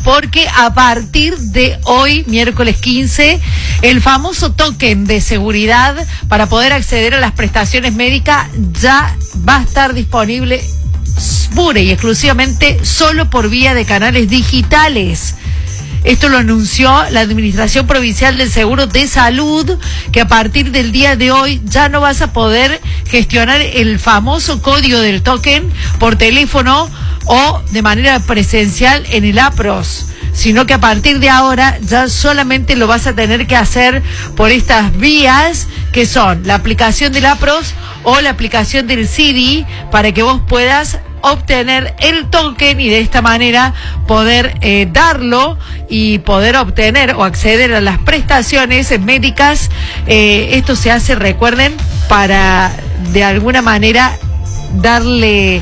porque a partir de hoy, miércoles 15, el famoso token de seguridad para poder acceder a las prestaciones médicas ya va a estar disponible pura y exclusivamente solo por vía de canales digitales. Esto lo anunció la Administración Provincial del Seguro de Salud, que a partir del día de hoy ya no vas a poder gestionar el famoso código del token por teléfono o de manera presencial en el APROS, sino que a partir de ahora ya solamente lo vas a tener que hacer por estas vías, que son la aplicación del APROS o la aplicación del CIDI, para que vos puedas obtener el token y de esta manera poder darlo y poder obtener o acceder a las prestaciones médicas. Esto se hace, recuerden, para de alguna manera darle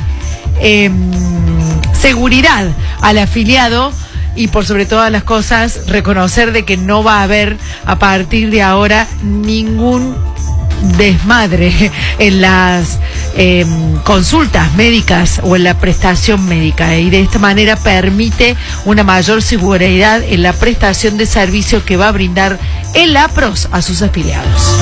seguridad al afiliado y por sobre todas las cosas reconocer de que no va a haber a partir de ahora ningún desmadre en las consultas médicas o en la prestación médica, y de esta manera permite una mayor seguridad en la prestación de servicio que va a brindar el APROS a sus afiliados.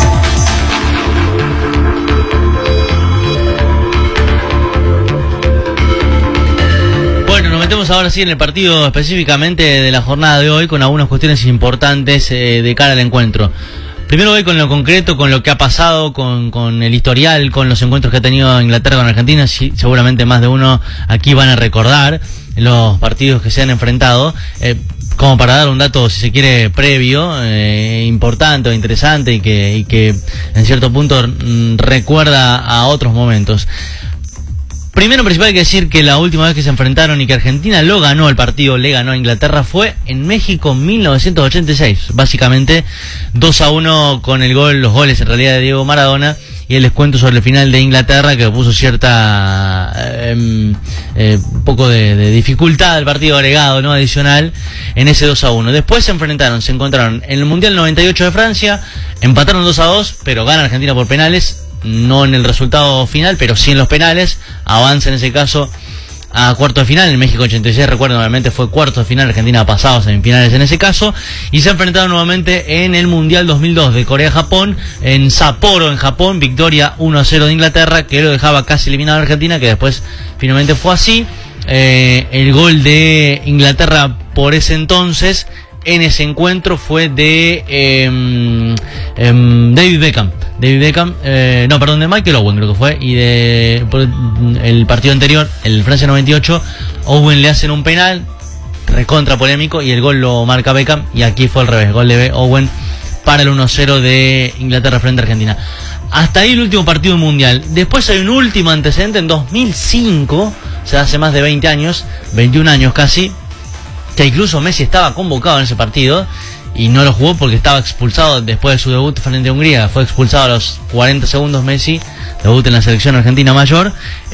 Bueno, nos metemos ahora sí en el partido específicamente de la jornada de hoy con algunas cuestiones importantes de cara al encuentro. Primero voy con lo concreto, con lo que ha pasado, con el historial, con los encuentros que ha tenido Inglaterra con Argentina. Sí, seguramente más de uno aquí van a recordar los partidos que se han enfrentado, como para dar un dato, si se quiere, previo, importante o interesante y que en cierto punto recuerda a otros momentos. Primero, principal, hay que decir que la última vez que se enfrentaron y que Argentina lo ganó, el partido le ganó a Inglaterra, fue en México 1986. Básicamente 2-1 con los goles en realidad de Diego Maradona, y el descuento sobre el final de Inglaterra, que puso cierta poco de dificultad al partido agregado, no adicional, en ese 2-1. Después se encontraron en el Mundial 98 de Francia, empataron 2-2, pero gana Argentina por penales. No en el resultado final, pero sí en los penales. Avanza en ese caso a cuarto de final. En México 86, recuerdo, nuevamente fue cuarto de final. Argentina ha pasado a semifinales en ese caso. Y se enfrentaron nuevamente en el Mundial 2002 de Corea-Japón, en Sapporo, en Japón. Victoria 1-0 de Inglaterra, que lo dejaba casi eliminado a Argentina, que después finalmente fue así. El gol de Inglaterra por ese entonces, en ese encuentro, fue de David Beckham. De Michael Owen creo que fue. Y el partido anterior, el Francia 98, Owen le hacen un penal recontra polémico y el gol lo marca Beckham, y aquí fue al revés, gol de Owen para el 1-0 de Inglaterra frente a Argentina. Hasta ahí el último partido mundial. Después hay un último antecedente en 2005, o sea, hace más de 20 años, 21 años casi, que incluso Messi estaba convocado en ese partido y no lo jugó porque estaba expulsado después de su debut frente a Hungría. Fue expulsado a los 40 segundos Messi, debut en la selección argentina mayor.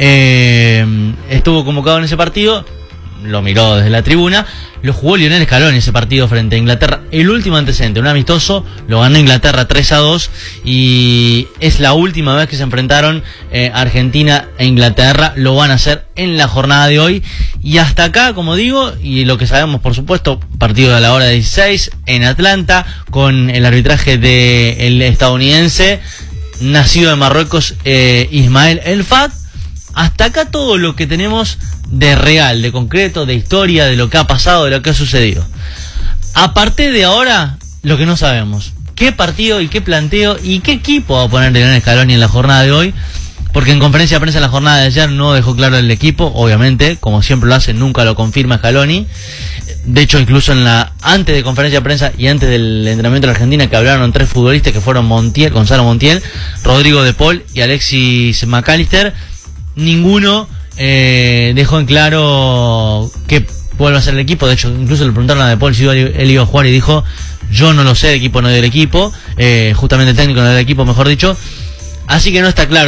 Estuvo convocado en ese partido, lo miró desde la tribuna. Lo jugó Lionel Scaloni ese partido frente a Inglaterra. El último antecedente, un amistoso, lo ganó Inglaterra 3-2, y es la última vez que se enfrentaron Argentina e Inglaterra. Lo van a hacer en la jornada de hoy. Y hasta acá, como digo, y lo que sabemos, por supuesto, partido a la hora 16 en Atlanta, con el arbitraje del estadounidense, nacido de Marruecos, Ismael El Fat. Hasta acá todo lo que tenemos de real, de concreto, de historia, de lo que ha pasado, de lo que ha sucedido. A partir de ahora, lo que no sabemos: qué partido y qué planteo y qué equipo va a poner Lionel Scaloni en la jornada de hoy, porque en conferencia de prensa en la jornada de ayer no dejó claro el equipo. Obviamente, como siempre lo hace, nunca lo confirma Scaloni. De hecho, incluso antes de conferencia de prensa y antes del entrenamiento de la Argentina, que hablaron 3 futbolistas, que fueron Gonzalo Montiel, Rodrigo De Paul y Alexis McAllister, ninguno dejó en claro que vuelva a ser el equipo. De hecho, incluso le preguntaron a De Paul si él iba a jugar y dijo: yo no lo sé, el equipo no es del equipo, justamente el técnico no es del equipo, mejor dicho. Así que no está claro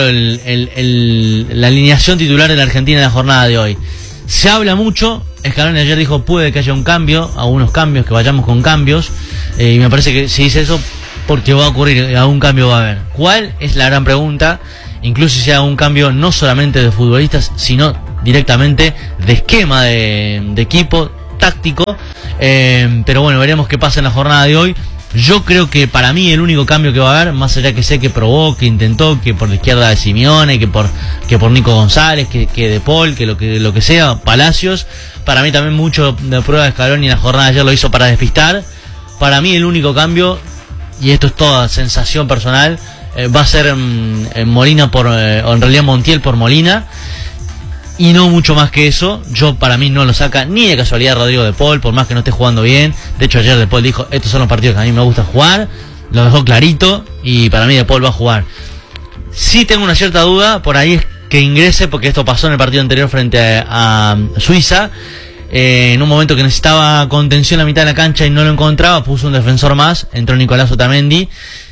la alineación titular de la Argentina en la jornada de hoy. Se habla mucho. Scaloni ayer dijo: puede que haya un cambio, algunos cambios, que vayamos con cambios, y me parece que si dice eso, porque va a ocurrir, algún cambio va a haber. ¿Cuál? Es la gran pregunta. Incluso si sea un cambio no solamente de futbolistas, sino directamente de esquema de equipo, táctico, pero bueno, veremos qué pasa en la jornada de hoy. Yo creo que para mí el único cambio que va a haber, más allá que sé que probó, que intentó, que por la izquierda de Simeone, que por Nico González, que De Paul, que lo que sea, Palacios, para mí también mucho de prueba de Scaloni en la jornada de ayer lo hizo para despistar. Para mí el único cambio, y esto es toda sensación personal, va a ser Molina o en realidad Montiel por Molina. Y no mucho más que eso. Para mí no lo saca ni de casualidad Rodrigo De Paul, por más que no esté jugando bien. De hecho ayer De Paul dijo, estos son los partidos que a mí me gusta jugar. Lo dejó clarito y para mí De Paul va a jugar. Sí tengo una cierta duda, por ahí es que ingrese, porque esto pasó en el partido anterior frente a Suiza. En un momento que necesitaba contención a la mitad de la cancha y no lo encontraba, puso un defensor más, entró Nicolás Otamendi.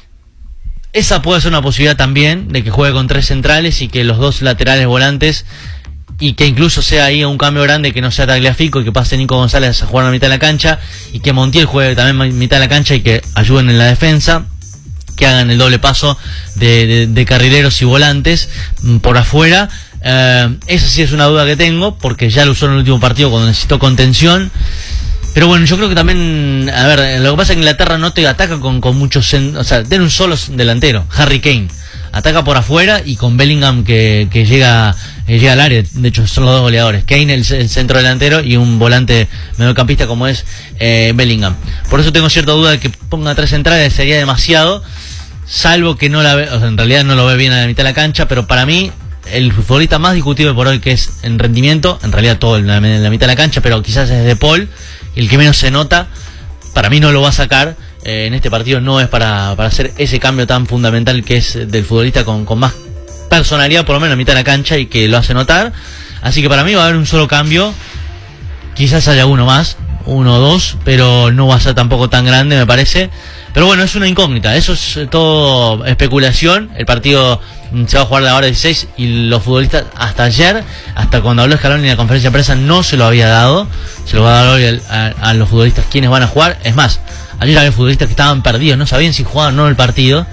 Esa puede ser una posibilidad también, de que juegue con 3 centrales y que los 2 laterales volantes, y que incluso sea ahí un cambio grande, que no sea Tagliafico y que pase Nico González a jugar a la mitad de la cancha, y que Montiel juegue también a mitad de la cancha y que ayuden en la defensa, que hagan el doble paso de carrileros y volantes por afuera. Esa sí es una duda que tengo, porque ya lo usó en el último partido cuando necesitó contención. Pero bueno, yo creo que también, a ver, lo que pasa es que Inglaterra no te ataca con muchos, o sea, tiene un solo delantero, Harry Kane. Ataca por afuera y con Bellingham que llega al área. De hecho son los 2 goleadores, Kane el centro delantero y un volante mediocampista como es Bellingham. Por eso tengo cierta duda de que ponga 3 centrales, sería demasiado, salvo que no la ve, o sea, en realidad no lo ve bien a la mitad de la cancha. Pero para mí el futbolista más discutible por hoy, que es en rendimiento, en realidad todo en la mitad de la cancha, pero quizás es De Paul, el que menos se nota, para mí no lo va a sacar. En este partido no es para hacer ese cambio tan fundamental, que es del futbolista con más personalidad, por lo menos en la mitad de la cancha, y que lo hace notar. Así que para mí va a haber un solo cambio, quizás haya uno más, 1 o 2, pero no va a ser tampoco tan grande, me parece. Pero bueno, es una incógnita, eso es todo especulación. El partido se va a jugar a la hora 16 y los futbolistas hasta ayer, hasta cuando habló Scaloni en la conferencia de prensa, no se lo había dado. Se lo va a dar hoy a los futbolistas quienes van a jugar. Es más, ayer había futbolistas que estaban perdidos, no sabían si jugaban o no el partido.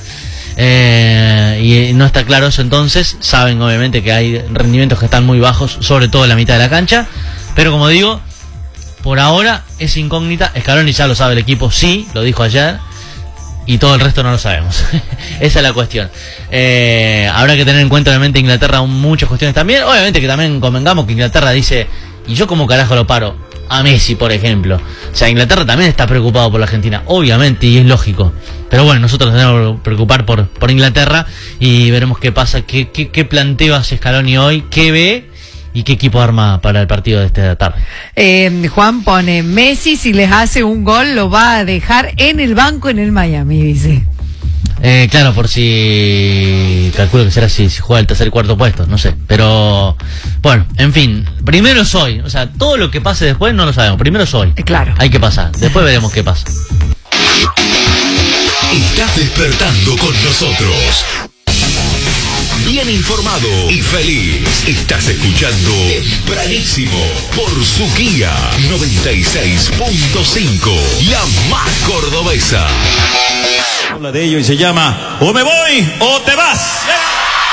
Y no está claro eso, entonces saben obviamente que hay rendimientos que están muy bajos, sobre todo en la mitad de la cancha. Pero como digo, por ahora es incógnita. Scaloni ya lo sabe el equipo, sí, lo dijo ayer, y todo el resto no lo sabemos. Esa es la cuestión. Habrá que tener en cuenta obviamente Inglaterra muchas cuestiones también. Obviamente que también convengamos que Inglaterra dice, ¿y yo cómo carajo lo paro a Messi, por ejemplo? O sea, Inglaterra también está preocupado por la Argentina, obviamente, y es lógico. Pero bueno, nosotros nos tenemos que preocupar por Inglaterra, y veremos qué pasa, qué planteo hace Scaloni hoy, qué ve y qué equipo arma para el partido de esta tarde. Juan pone, Messi si les hace un gol lo va a dejar en el banco en el Miami, dice. Claro, por si calculo que será si juega el tercer y cuarto puesto, no sé, pero bueno, en fin, primero es hoy, o sea, todo lo que pase después no lo sabemos, primero es hoy. Claro. Hay que pasar, después veremos qué pasa. Estás despertando con nosotros. Bien informado y feliz. Estás escuchando Tempranísimo por Suquía 96.5, la más cordobesa. Habla de ello y se llama O me voy o te vas.